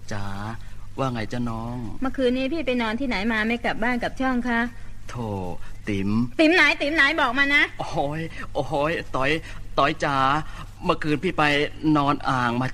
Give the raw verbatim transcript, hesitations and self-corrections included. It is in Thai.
จ๋าว่าไงจ๊ะน้องเมื่อคืนนี้พี่ไปนอนที่ไหนมาไม่กลับบ้านกลับช่องคะโธ่ติ๋มติ๋มไหนติ๋มไหนบอกมานะโอ้ยโอ้ยต้อยต้อยจ๋าเมื่อคืนพี่ไปนอนอ่างมา